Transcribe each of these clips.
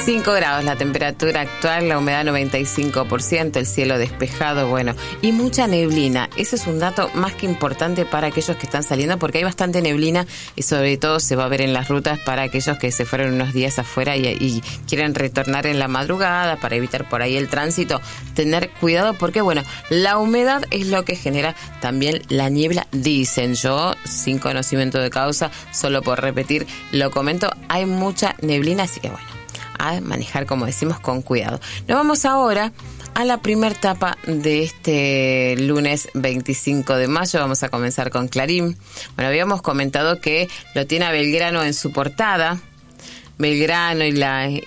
5 grados la temperatura actual, la humedad 95%, el cielo despejado, bueno, y mucha neblina. Ese es un dato más que importante para aquellos que están saliendo, porque hay bastante neblina y sobre todo se va a ver en las rutas para aquellos que se fueron unos días afuera y quieren retornar en la madrugada para evitar por ahí el tránsito. Tener cuidado porque, bueno, la humedad es lo que genera también la niebla, dicen. Yo, sin conocimiento de causa, solo por repetir, lo comento, hay mucha neblina, así que bueno, a manejar, como decimos, con cuidado. Nos vamos ahora a la primer etapa de este lunes 25 de mayo. Vamos a comenzar con Clarín. Bueno, habíamos comentado que lo tiene a Belgrano en su portada. Belgrano y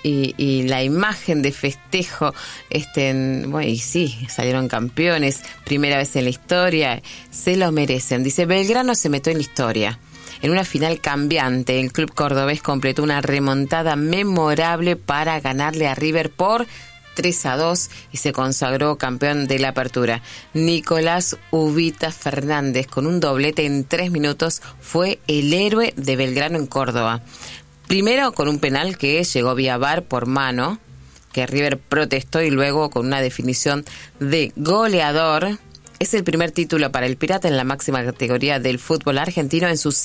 la imagen de festejo, bueno, y sí, salieron campeones, primera vez en la historia, se lo merecen. Dice, Belgrano se metió en la historia. En una final cambiante, el club cordobés completó una remontada memorable para ganarle a River por 3-2 y se consagró campeón de la apertura. Nicolás Ubita Fernández, con un doblete en 3 minutos, fue el héroe de Belgrano en Córdoba. Primero con un penal que llegó vía VAR por mano, que River protestó, y luego con una definición de goleador. Es el primer título para el Pirata en la máxima categoría del fútbol argentino en sus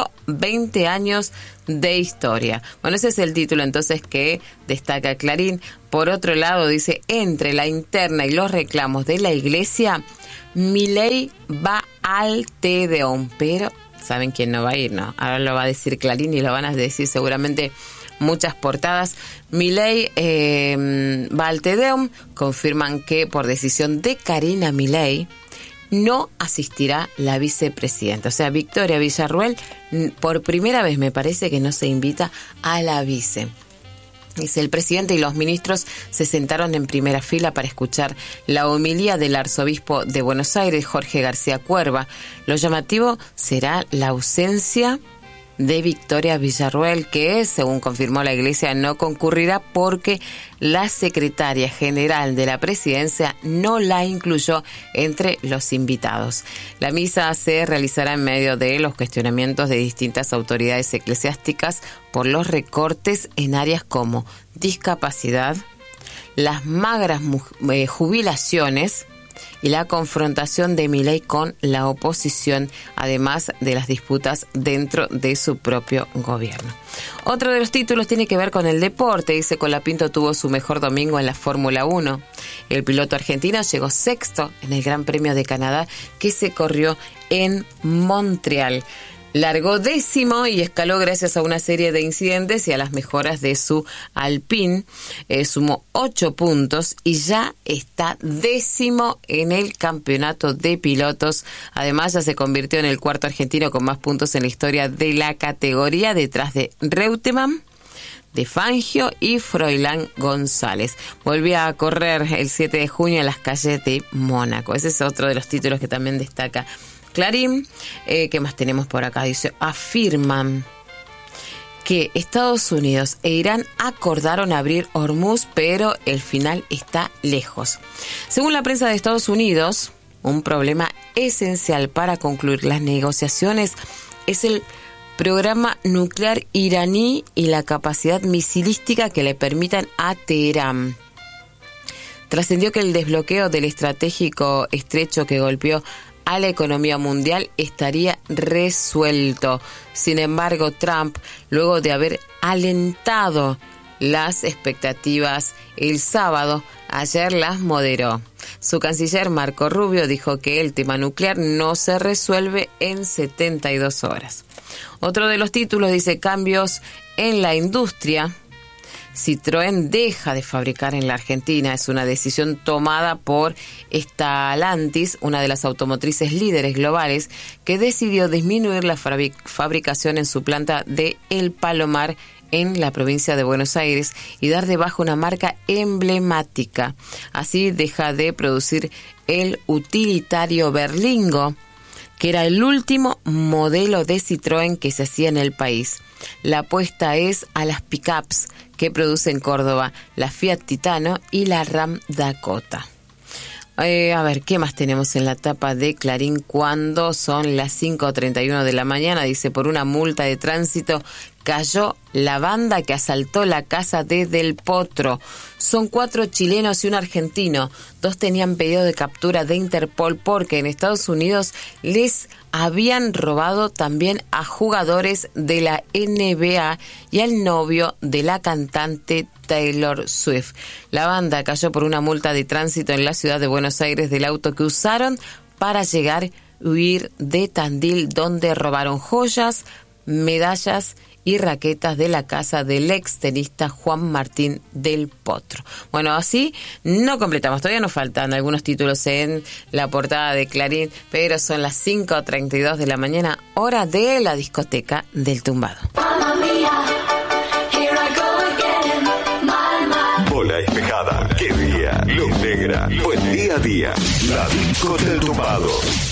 120 años de historia. Bueno, ese es el título entonces que destaca Clarín. Por otro lado, dice, entre la interna y los reclamos de la Iglesia, Milei va al Te Deum, pero ¿saben quién no va a ir? No, ahora lo va a decir Clarín y lo van a decir seguramente muchas portadas. Milei va al Te Deum. Confirman que por decisión de Karina Milei no asistirá la vicepresidenta. O sea, Victoria Villarruel, por primera vez me parece que no se invita a la vice. Dice, el presidente y los ministros se sentaron en primera fila para escuchar la homilía del arzobispo de Buenos Aires, Jorge García Cuerva. Lo llamativo será la ausencia de Victoria Villarruel, que, según confirmó la Iglesia, no concurrirá porque la secretaria general de la presidencia no la incluyó entre los invitados. La misa se realizará en medio de los cuestionamientos de distintas autoridades eclesiásticas por los recortes en áreas como discapacidad, las magras jubilaciones y la confrontación de Milei con la oposición, además de las disputas dentro de su propio gobierno. Otro de los títulos tiene que ver con el deporte. Dice, Colapinto tuvo su mejor domingo en la Fórmula 1. El piloto argentino llegó sexto en el Gran Premio de Canadá, que se corrió en Montreal. Largó décimo y escaló gracias a una serie de incidentes y a las mejoras de su Alpine. Sumó 8 puntos y ya está décimo en el campeonato de pilotos. Además, ya se convirtió en el cuarto argentino con más puntos en la historia de la categoría, detrás de Reutemann, de Fangio y Froilán González. Volvió a correr el 7 de junio en las calles de Mónaco. Ese es otro de los títulos que también destaca Clarín. ¿Qué más tenemos por acá? Dice, afirman que Estados Unidos e Irán acordaron abrir Hormuz, pero el final está lejos. Según la prensa de Estados Unidos, un problema esencial para concluir las negociaciones es el programa nuclear iraní y la capacidad misilística que le permitan a Teherán. Trascendió que el desbloqueo del estratégico estrecho que golpeó a la economía mundial estaría resuelto. Sin embargo, Trump, luego de haber alentado las expectativas el sábado, ayer las moderó. Su canciller Marco Rubio dijo que el tema nuclear no se resuelve en 72 horas. Otro de los títulos dice, cambios en la industria. Citroën deja de fabricar en la Argentina. Es una decisión tomada por Stellantis, una de las automotrices líderes globales, que decidió disminuir la fabricación en su planta de El Palomar, en la provincia de Buenos Aires, y dar de baja una marca emblemática. Así deja de producir el utilitario Berlingo, que era el último modelo de Citroën que se hacía en el país. La apuesta es a las pickups que produce en Córdoba, la Fiat Titano y la Ram Dakota. A ver, ¿qué más tenemos en la tapa de Clarín cuando son las 5:31 de la mañana? Dice, por una multa de tránsito cayó la banda que asaltó la casa de Del Potro. Son 4 chilenos y un argentino. 2 tenían pedido de captura de Interpol porque en Estados Unidos les habían robado también a jugadores de la NBA y al novio de la cantante Taylor Swift. La banda cayó por una multa de tránsito en la ciudad de Buenos Aires del auto que usaron para huir de Tandil, donde robaron joyas, medallas y raquetas de la casa del ex tenista Juan Martín Del Potro. Bueno, así no completamos, todavía nos faltan algunos títulos en la portada de Clarín, pero son las 5:32 de la mañana, hora de la discoteca del tumbado. Bola Despejada, qué día, luz negra, buen día a día, la disco del tumbado.